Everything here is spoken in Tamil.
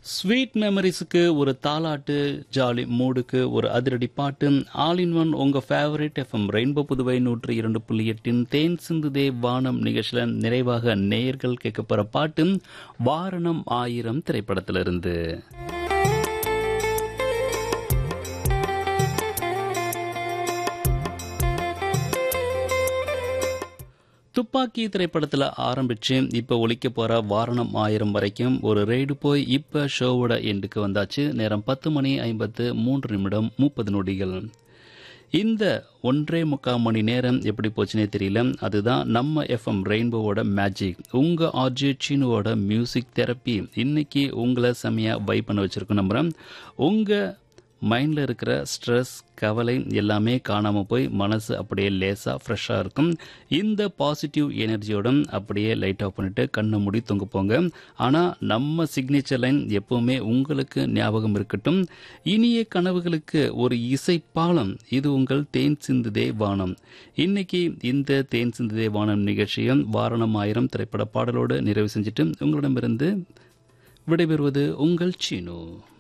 ஸ்வீட் மெமரிஸுக்கு ஒரு தாலாட்டு, ஜாலி மூடுக்கு ஒரு அதிரடி பாட்டு, ஆல் இன் ஒன் உங்க ஃபேவரட் எஃப்எம் ரெயின்போ புதுவை 102.8 தேன் சிந்துதே வானம் நிகழ்ச்சியில நிறைவாக நேயர்கள் கேட்க போற பாட்டு வாரணம் 1000 திரைப்படத்திலிருந்து. துப்பாக்கி திரைப்படத்தில் ஆரம்பிச்சு இப்போ ஒலிக்க போற வாரணம் 1000 வரைக்கும் ஒரு ரைடு போய் இப்போ ஷோவோட எண்டுக்கு வந்தாச்சு. நேரம் 10:53 இந்த 1.25 மணி நேரம் எப்படி போச்சுன்னே தெரியல. அதுதான் நம்ம எஃப்எம் ரெயின்போவோட மேஜிக். உங்க ஆர்ஜே சீனுவோட மியூசிக் தெரப்பி இன்னைக்கு உங்களை செமையா வைப் பண்ண வச்சிருக்கோம் நம்புறேன். உங்க மைண்டில் இருக்கிற ஸ்ட்ரெஸ், கவலை எல்லாமே காணாமல் போய் மனசு அப்படியே லேசாக ஃப்ரெஷ்ஷாக இருக்கும். இந்த பாசிட்டிவ் எனர்ஜியோட அப்படியே லைட் ஆஃப் பண்ணிவிட்டு கண்ணை மூடி தூங்க போங்க. ஆனால் நம்ம சிக்னேச்சர் லைன் எப்போவுமே உங்களுக்கு ஞாபகம் இருக்கட்டும். இனிய கனவுகளுக்கு ஒரு இசை பாலம். இது உங்கள் தேன் சிந்துதே வானம். இன்னைக்கு இந்த தேன் சிந்துதே வானம் நிகழ்ச்சியும் வாரணம் 1000 திரைப்பட பாடலோடு நிறைவு செஞ்சுட்டு உங்களிடமிருந்து விடைபெறுவது உங்கள் சீனு.